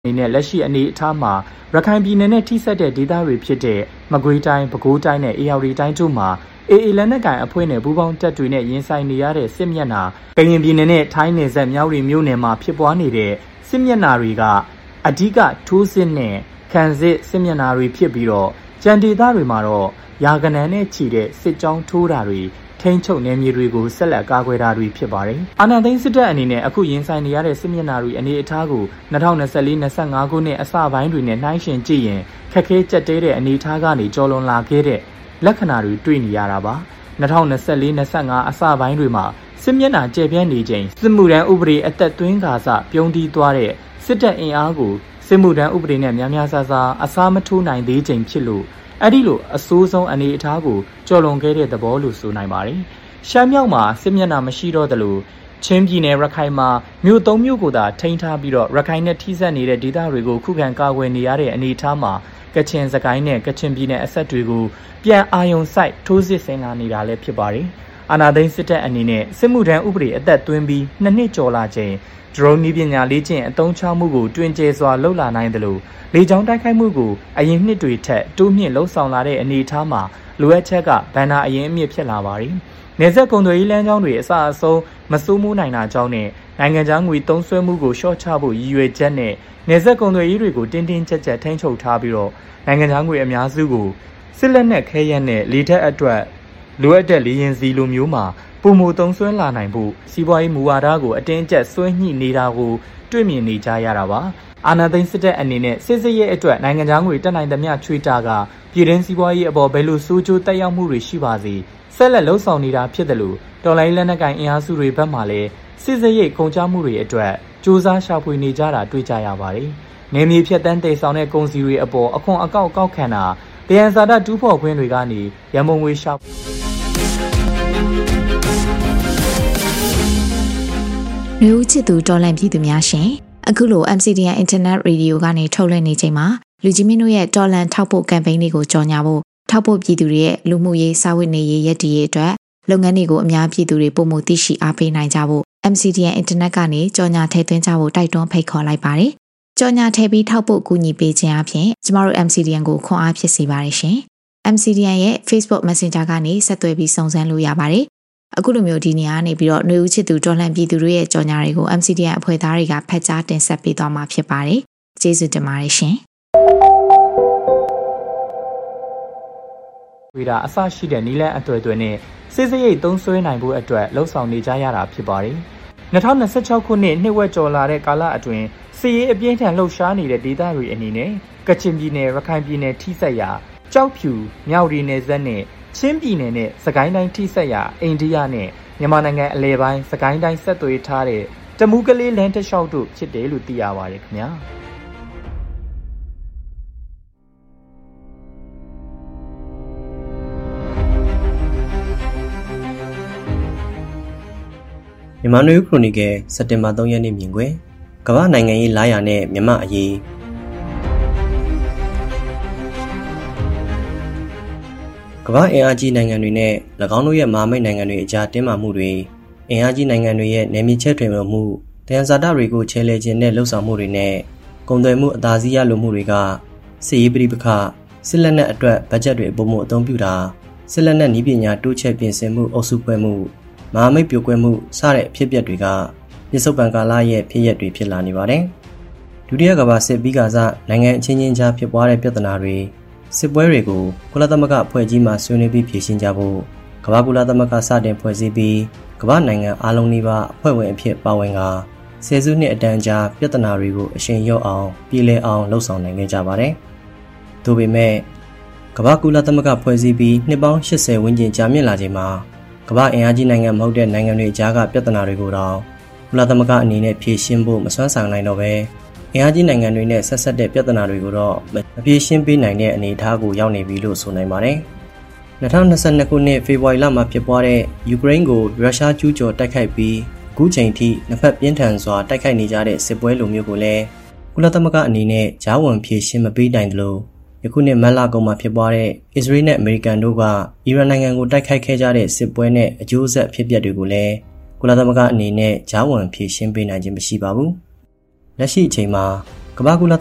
အနေနဲ့လက်ရှိအနေအထားမှာရခိုင်ပြည်နယ်နဲ့ထိစပ်တဲ့ဒေသတွေဖြစ်တဲ့မကွေးတိုင်းပဲခူးတိုင်းနဲ့အေရဝတီတိုင်းတို့မှာအေလက်နက်ကိုင်အဖွဲ့နဲ့ပူးပေါင်းတပ်တွေနဲ့ရင်ဆိုင်နေရတဲ့စစ်မျက်နှာကရင်ပြည်နယ်နဲ့ထိုင်းနယ်စပ်မြောက်ရီမြို့နယ်မှာဖြစ်ပွားနေတဲ့စစ်မျက်နှာတွေကအဓိကထိုးစစ်နဲ့ခံစစ်မျက်နှာတွေဖြစ်ပြီးတော့ကြံဒေသတွေမှာတော့ရာဂဏန်းနဲ့ချီတဲ့စစ်ကြောင်းထိုးတာတွေထိန်းချုပ်နယ်မြေတွေကိုဆက်လက်ကာကွယ်တာတွေဖြစ်ပါတယ်။အာဏာသိမ်းစစ်တပ်အနေနဲ့အခုရင်ဆိုင်နေရတဲ့စစ်မျက်နှာတွေအနေအထားကို2024-25ခုနှစ်အစပိုင်းတွေနဲ့နှိုင်းယှဉ်ကြည့်ရင်ခက်ခဲကြက်တဲတဲ့အနေအထားကနေကျော်လွန်လာခဲ့တဲ့လက္ခဏာတွေတွေ့နေရတာပါ။2024-25အစပိုင်းတွေမှာစစ်မျက်နှာကျယ်ပြန့်နေချိန်စစ်မှုထမ်းဥပဒေအသက်သွင်းကာစပြုံးတီးသွားတဲ့စစ်တပ်အင်အားကိုစစ်မှုထမ်းဥပဒေနဲ့များများစားစားအစားမထိုးနိုင်သေးချိန်ဖြစ်လို့အဲ့ဒီလိုအဆိုးဆုံးအနေအထားကိုကျော်လွန်ခဲ့တဲ့သဘောလို့ဆိုနိုင်ပါတယ်။ရှမ်းမြောက်မှာစစ်မျက်နှာမရှိတော့သလိုချင်းပြည်နယ်ရခိုင်မှာမြို့၃မြို့ကိုသာထိန်းထားပြီးတော့ရခိုင်နဲ့ထိစပ်နေတဲ့ဒေသတွေကိုခုခံကာကွယ်နေရတဲ့အနေအထားမှာကချင်စကိုင်းနဲ့ကချင်ပြည်နယ်အဆက်တွေကိုပြန်အာရုံစိုက်ထိုးစစ်ဆင်လာနေတာလည်းဖြစ်ပါတယ်။အာဏာသိမ်းစစ်တပ်အနေနဲ့စစ်မှုထမ်းဥပဒေအသက်သွင်းပြီး2နှစ်ကျော်လာချိန်ဒရုန်းနည်းပညာလေ့ကျင့်အသုံးချမှုကိုတွင်ကျဲစွာလှုပ်လာနိုင်တယ်လို့လေကြောင်းတိုက်ခိုက်မှုကိုအရင်နှစ်တွေထက်တိုးမြင့်လှုံ့ဆော်လာတဲ့အနေအထားမှာလိုအပ်ချက်ကဘဏ္ဍာအရင်အမြင့်ဖြစ်လာပါတယ်။နယ်စပ်ကုန်သွယ်ရေးလမ်းကြောင်းတွေအစအဆုံးမစိုးမိုးနိုင်တာကြောင့်နဲ့နိုင်ငံခြားငွေသုံးစွဲမှုကိုလျှော့ချဖို့ရည်ရွယ်ချက်နဲ့နယ်စပ်ကုန်သွယ်ရေးတွေကိုတင်းတင်းကျပ်ကျပ်ထိန်းချုပ်ထားပြီးတော့နိုင်ငံခြားငွေအများစုကိုစစ်လက်နက်ခဲယမ်းနဲ့လေတပ်အတွက်လိုအပ်တဲ့လေယာဉ်စီလိုမျိုးမှာပုံမသုံးစွဲလာနိုင်ဖို့စီးပွားရေးမူဝါဒကိုအတင်းကျပ်ဆွဲညှိနေတာကိုတွေ့မြင်နေကြရတာပါ။အာဏာသိမ်းစစ်တပ်အနေနဲ့စစ်ရေးအတွက်နိုင်ငံခြားငွေတက်နိုင်သမျှချွေတာကပြည်တွင်းစီးပွားရေးအပေါ်ဘယ်လိုစိုးကျိုးတက်ရောက်မှုတွေရှိပါစေဆက်လက်လှုံ့ဆော်နေတာဖြစ်တယ်လို့တော်လိုင်းလက်နက်ကိုင်အင်အားစုတွေဘက်မှလည်းစစ်ရေးကုန်ကြမှုတွေအတွက်စ조사ရှာဖွေနေကြတာတွေ့ကြရပါတယ်။နယ်မြေဖြတ်တန်းတည်ဆောင်တဲ့ကုန်စည်တွေအပေါ်အခွန်အကောက်ကောက်ခံတာတယံဇာတတူးဖော်ခွင့်တွေကနေရမုံငွေရှာလူဦးချစ်သူတော်လန့်ပြည်သူများရှင်အခုလို MCDN Internet Radio ကနေထုတ်လွှင့်နေချိန်မှာလူကြီးမင်းတို့ရဲ့တော်လန့်ထောက်ဖို့ campaign တွေကိုကြော်ညာဖို့ထောက်ဖို့ပြည်သူတွေရဲ့လူမှုရေးစာဝတ်နေရေးရည်တည်ရေးအတွက်လုပ်ငန်းတွေကိုအများပြည်သူတွေပုံမှုသိရှိအားပေးနိုင်ကြဖို့ MCDN Internet ကနေကြော်ညာထည့်သွင်းကြဖို့တိုက်တွန်းဖိတ်ခေါ်လိုက်ပါတယ်ကြော်ညာထည့်ပြီးထောက်ဖို့ကူညီပေးခြင်းအပြင်ကျမတို့ MCDN ကိုခွန်အားဖြစ်စေပါတယ်ရှင် MCDN ရဲ့ Facebook Messenger ကနေဆက်သွယ်ပြီးစုံစမ်းလို့ရပါတယ်အခုလိုမျိုးဒီနေရာနေပြီးတော့ຫນွေဦးချစ်သူတော်လှန်ပြည်သူတွေရဲ့ကြော်ညာတွေကို MCDN အဖွဲ့သားတွေကဖတ်ကြားတင်ဆက်ပေးသွားမှာဖြစ်ပါတယ်။ကျေးဇူးတင်ပါတယ်ရှင်။ဝေဒအစရှိတဲ့နီလန်အသွယ်သွယ်နဲ့စစ်စရိတ်သုံးစွဲနိုင်ဖို့အတွက်လှုံ့ဆော်နေကြရတာဖြစ်ပါတယ်။2026ခုနှစ်နှစ်ဝက်ကျော်လာတဲ့ကာလအတွင်းစစ်ရေးအပြင်းထန်လှုပ်ရှားနေတဲ့ဒေသတွေအနေနဲ့ကချင်ပြည်နယ်ရခိုင်ပြည်နယ်ထိစပ်ရာကြောက်ဖြူမြောက်ရီနယ်စပ်နဲ့ချင်းပြည်နယ်နဲ့စကိုင်းတိုင်းထိစပ်ရာအိန္ဒိယနဲ့မြန်မာနိုင်ငံအလဲပိုင်းစကိုင်းတိုင်းဆက်သွယ်ထားတဲ့တမူးကလေးလမ်းတစ်လျှောက်တို့ဖြစ်တယ်လို့သိရပါတယ်ခင်ဗျာမြန်မာနွေဦးခရိုနီကယ်စက်တင်ဘာ3ရက်နေ့မြင်ကွယ်ကမ္ဘာနိုင်ငံရေးလာရနဲ့မြန်မာအရေးကမ္ဘာအင်အားကြီးနိုင်ငံတွေနဲ့၎င်းတို့ရဲ့မဟာမိတ်နိုင်ငံတွေအကြားတင်းမာမှုတွေအင်အားကြီးနိုင်ငံတွေရဲ့နယ်မြေချဲ့ထွင်မှုတယံဇာတတွေကိုချဲလဲခြင်းနဲ့လှုပ်ဆောင်မှုတွေနဲ့ကုန်သွယ်မှုအသာစီးရလိုမှုတွေကစစ်ရေးပဋိပက္ခစစ်လက်နက်အတွက်ဘတ်ဂျက်တွေပုံမှုအသုံးပြုတာစစ်လက်နက်နည်းပညာတိုးချဲ့ပြင်ဆင်မှုအုပ်စုဖွဲ့မှုမဟာမိတ်ပြိုကွဲမှုစတဲ့အဖြစ်အပျက်တွေကပြစ္ဆုတ်ပံကာလရဲ့ဖြစ်ရပ်တွေဖြစ်လာနေပါတယ်။ဒုတိယကမ္ဘာစစ်ပြီးကစားနိုင်ငံအချင်းချင်းကြားဖြစ်ပွားတဲ့ပြဿနာတွေစစ်ပွဲတွေကိုကုလသမဂ္ဂအဖွဲ့ကြီးမှဆွေးနွေးပြီးဖြေရှင်းကြဖို့ကမ္ဘာကုလသမဂ္ဂစတင်ဖွဲ့စည်းပြီးကမ္ဘာနိုင်ငံအားလုံးနီးပါးအဖွဲ့ဝင်အဖြစ်ပါဝင်ကာဆယ်စုနှစ်အတန်းကြာပြဿနာတွေကိုအရှိန်လျော့အောင်ပြည်လည်အောင်လှုံ့ဆော်နိုင်ခဲ့ကြပါတယ်။ဒါပေမဲ့ကမ္ဘာကုလသမဂ္ဂဖွဲ့စည်းပြီးနှစ်ပေါင်း80ဝန်းကျင်ကြာမြင့်လာချိန်မှာကမ္ဘာအင်အားကြီးနိုင်ငံမဟုတ်တဲ့နိုင်ငံတွေကြားကပြဿနာတွေကိုတော့ကုလသမဂ္ဂအနေနဲ့ဖြေရှင်းဖို့မစွမ်းဆောင်နိုင်တော့ဘဲအင်အားကြီးနိုင်ငံတွေနဲ့ဆက်ဆက်တဲ့ပြဿနာတွေကိုတော့မဖြေရှင်းပေးနိုင်တဲ့အနေအထားကိုရောက်နေပြီလို့ဆိုနိုင်ပါတယ်။2022ခုနှစ်ဖေဖော်ဝါရီလမှာဖြစ်ပွားတဲ့ယူကရိန်းကိုရုရှားကျူးကျော်တိုက်ခိုက်ပြီးအခုချိန်ထိနှစ်ဖက်ပြင်းထန်စွာတိုက်ခိုက်နေကြတဲ့စစ်ပွဲလိုမျိုးကိုလည်းကုလသမဂ္ဂအနေနဲ့ကြားဝင်ဖြေရှင်းမပေးနိုင်သလိုယခုနှစ်မတ်လကုန်မှာဖြစ်ပွားတဲ့အစ္စရေးနဲ့အမေရိကန်တို့ကအီရန်နိုင်ငံကိုတိုက်ခိုက်ခဲ့ကြတဲ့စစ်ပွဲနဲ့အကျိုးဆက်ဖြစ်ပျက်တွေကိုလည်းကုလသမဂ္ဂအနေနဲ့ကြားဝင်ဖြေရှင်းပေးနိုင်ခြင်းမရှိပါဘူး။လက်ရှိအချိန်မှာကကမ္ဘာကူလာ